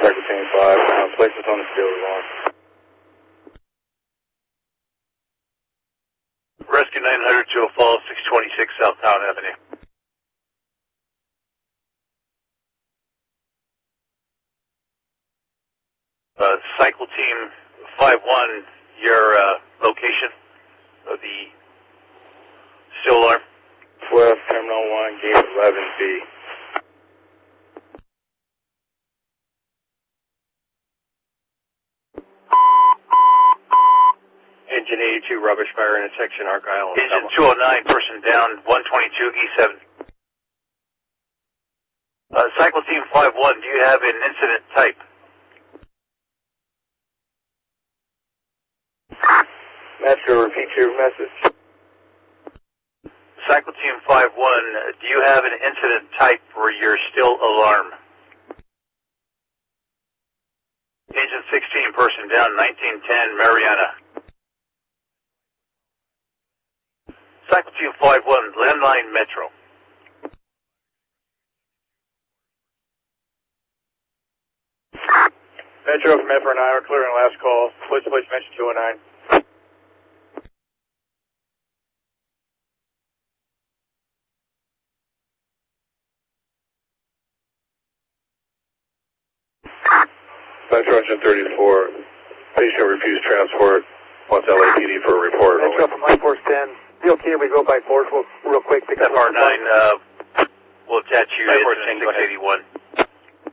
Cycle Team 5, placements on the field alarm. Rescue 900 to a fall, 626 South Town Avenue. Cycle Team 5-1, your location of the still alarm? West Terminal 1, Gate 11B. Engine 82, rubbish fire intersection, Arc Island. Engine 209, person down, 122 E7. Cycle Team 5-1, do you have an incident type? Metro, repeat your message. Cycle Team 5-1, do you have an incident type for your still alarm? Agent 16, person down, 1910 Mariana. Cycle Team 5-1, landline Metro. Metro from F9, we're clearing last call. Place mention 209. Metro Engine 34, patient refused transport, wants LAPD for a report. Metro from Life Force 10, be okay if we go by force real quick? FR9, we'll attach you to 681.